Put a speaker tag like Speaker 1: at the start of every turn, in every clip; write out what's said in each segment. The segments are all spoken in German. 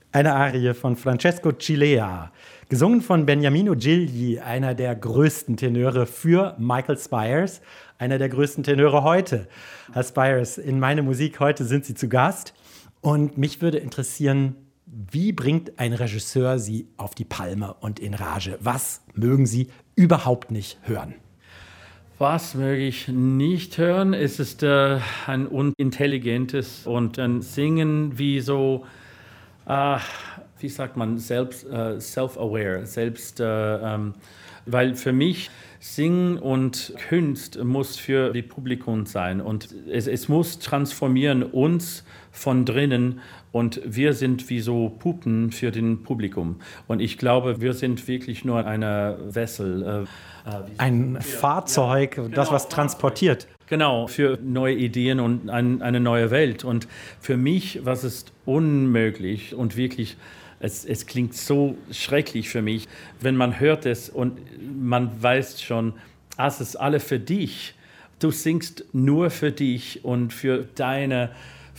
Speaker 1: Eine Arie von Francesco Cilea, gesungen von Beniamino Gigli, einer der größten Tenöre für Michael Spires, einer der größten Tenöre heute. Herr Spires, in meine Musik heute sind Sie zu Gast. Und mich würde interessieren, wie bringt ein Regisseur Sie auf die Palme und in Rage? Was mögen Sie überhaupt nicht hören?
Speaker 2: Was möge ich nicht hören? Es ist ein unintelligentes und ein Singen wie so, wie sagt man, self-aware, weil für mich Singen und Kunst muss für die Publikum sein und es muss transformieren uns von drinnen und wir sind wie so Puppen für den Publikum. Und ich glaube, wir sind wirklich nur eine Vessel.
Speaker 1: Ein Fahrzeug, ja, das was transportiert.
Speaker 2: Genau, für neue Ideen und eine neue Welt. Und für mich, was ist unmöglich und wirklich, es klingt so schrecklich für mich, wenn man hört es und man weiß schon, es ist alles für dich. Du singst nur für dich und für deine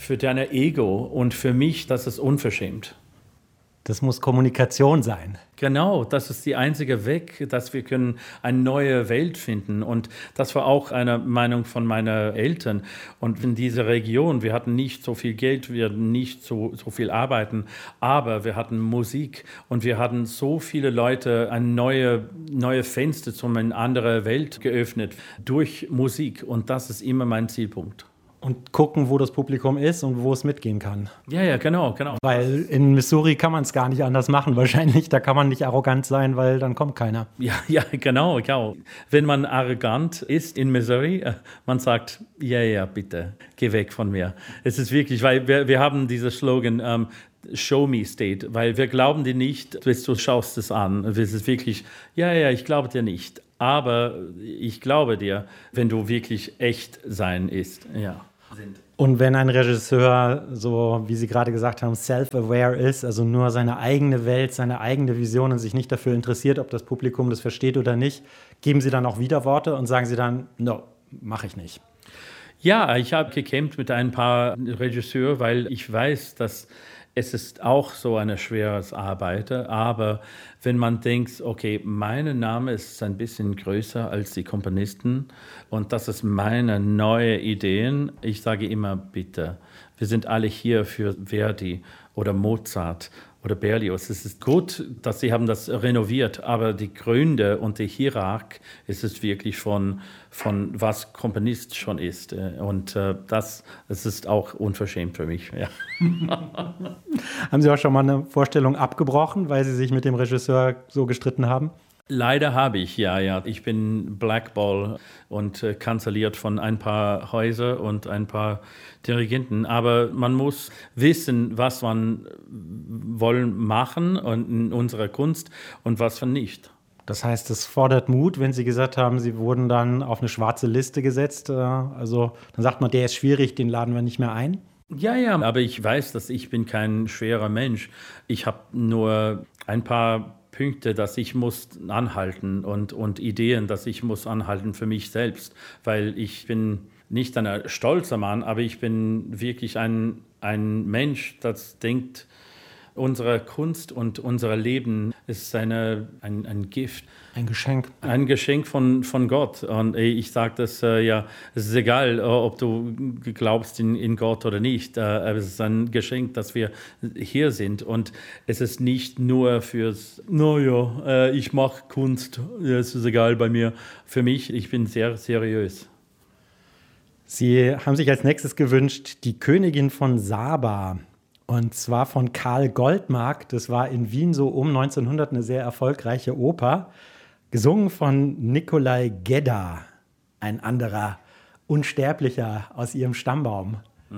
Speaker 2: Ego. Und für mich, das ist unverschämt.
Speaker 1: Das muss Kommunikation sein.
Speaker 2: Genau, das ist der einzige Weg, dass wir können eine neue Welt finden. Und das war auch eine Meinung von meinen Eltern. Und in dieser Region, wir hatten nicht so viel Geld, wir hatten nicht so viel Arbeiten, aber wir hatten Musik und wir hatten so viele Leute eine neue Fenster zu einer anderen Welt geöffnet durch Musik. Und das ist immer mein Zielpunkt.
Speaker 1: Und gucken, wo das Publikum ist und wo es mitgehen kann.
Speaker 2: Ja, genau.
Speaker 1: Weil in Missouri kann man es gar nicht anders machen wahrscheinlich. Da kann man nicht arrogant sein, weil dann kommt keiner.
Speaker 2: Ja, genau. Wenn man arrogant ist in Missouri, man sagt, ja, bitte, geh weg von mir. Es ist wirklich, weil wir haben diesen Slogan, Show me state, weil wir glauben dir nicht, bis du schaust es an. Es ist wirklich, ja, ich glaube dir nicht. Aber ich glaube dir, wenn du wirklich echt sein ist, ja.
Speaker 1: Und wenn ein Regisseur, so wie Sie gerade gesagt haben, self-aware ist, also nur seine eigene Welt, seine eigene Vision und sich nicht dafür interessiert, ob das Publikum das versteht oder nicht, geben Sie dann auch Widerworte und sagen Sie dann, no, mache ich nicht?
Speaker 2: Ja, ich habe gekämpft mit ein paar Regisseuren, weil ich weiß, dass es ist auch so eine schwere Arbeit, aber wenn man denkt, okay, mein Name ist ein bisschen größer als die Komponisten und das ist meine neue Ideen, ich sage immer, bitte, wir sind alle hier für Verdi oder Mozart oder Berlioz. Es ist gut, dass sie haben das renoviert, aber die Gründe und die Hierarchie ist es wirklich von was Komponist schon ist. Und das ist auch unverschämt für mich. Ja.
Speaker 1: Haben Sie auch schon mal eine Vorstellung abgebrochen, weil Sie sich mit dem Regisseur so gestritten haben?
Speaker 2: Leider habe ich, ja. Ich bin Blackball und kanzelliert von ein paar Häusern und ein paar Dirigenten. Aber man muss wissen, was man wollen machen in unserer Kunst und was man nicht.
Speaker 1: Das heißt, es fordert Mut, wenn Sie gesagt haben, Sie wurden dann auf eine schwarze Liste gesetzt. Also dann sagt man, der ist schwierig, den laden wir nicht mehr ein.
Speaker 2: Ja, aber ich weiß, dass ich bin kein schwerer Mensch. Ich habe nur ein paar Punkte, dass ich muss anhalten und Ideen, dass ich muss anhalten für mich selbst, weil ich bin nicht ein stolzer Mann, aber ich bin wirklich ein Mensch, das denkt, unsere Kunst und unser Leben ist ein Gift.
Speaker 1: Ein Geschenk.
Speaker 2: Ein Geschenk von Gott. Und ich sage das, es ist egal, ob du glaubst in Gott oder nicht. Aber es ist ein Geschenk, dass wir hier sind. Und es ist nicht nur fürs, ich mache Kunst, es ist egal bei mir. Für mich, ich bin sehr seriös.
Speaker 1: Sie haben sich als nächstes gewünscht, die Königin von Saba. Und zwar von Karl Goldmark. Das war in Wien so um 1900 eine sehr erfolgreiche Oper. Gesungen von Nikolai Gedda, ein anderer Unsterblicher aus ihrem Stammbaum.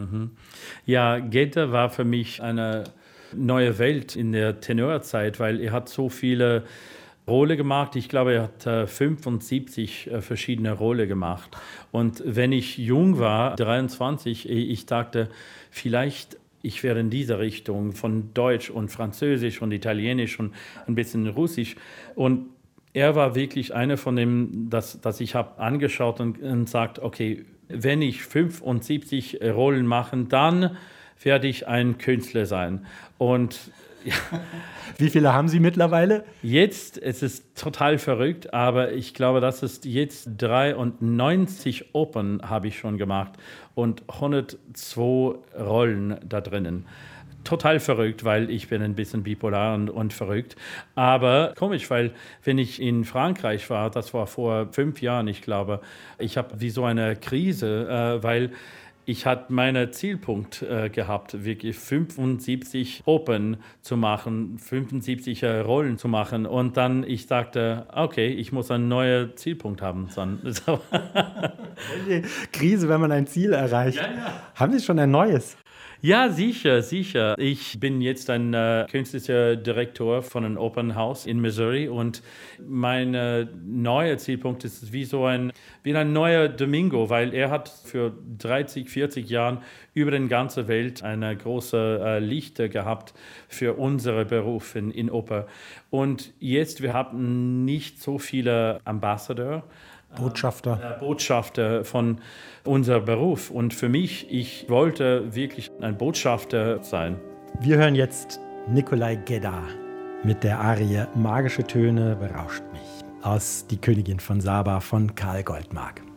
Speaker 2: Ja, Gedda war für mich eine neue Welt in der Tenorzeit, weil er hat so viele Rollen gemacht. Ich glaube, er hat 75 verschiedene Rollen gemacht. Und wenn ich jung war, 23, ich dachte, vielleicht ich werde in dieser Richtung von Deutsch und Französisch und Italienisch und ein bisschen Russisch. Und er war wirklich einer von dem, das ich habe angeschaut und sagt, okay, wenn ich 75 Rollen mache, dann werde ich ein Künstler sein. Und ja,
Speaker 1: Wie viele haben Sie mittlerweile?
Speaker 2: jetzt, es ist total verrückt, aber ich glaube, das ist jetzt 93 Opern habe ich schon gemacht und 102 Rollen da drinnen. Total verrückt, weil ich bin ein bisschen bipolar und verrückt. Aber komisch, weil wenn ich in Frankreich war, das war vor 5 Jahren, ich glaube, ich habe wie so eine Krise, weil ich hatte meinen Zielpunkt gehabt, wirklich 75 Opern zu machen, 75 Rollen zu machen. Und dann ich sagte, okay, ich muss einen neuen Zielpunkt haben. So.
Speaker 1: Krise, wenn man ein Ziel erreicht.
Speaker 2: Ja, ja.
Speaker 1: Haben Sie schon ein neues?
Speaker 2: Ja, sicher, sicher. Ich bin jetzt ein künstlicher Direktor von einem Opernhaus in Missouri und mein neuer Zielpunkt ist wie ein neuer Domingo, weil er hat für 30, 40 Jahren über die ganze Welt eine große Lichter gehabt für unseren Beruf in Oper. Und jetzt, wir haben nicht so viele Ambassador, Botschafter von unserem Beruf. Und für mich, ich wollte wirklich ein Botschafter sein.
Speaker 1: Wir hören jetzt Nikolai Gedda mit der Arie Magische Töne berauscht mich aus Die Königin von Saba von Karl Goldmark.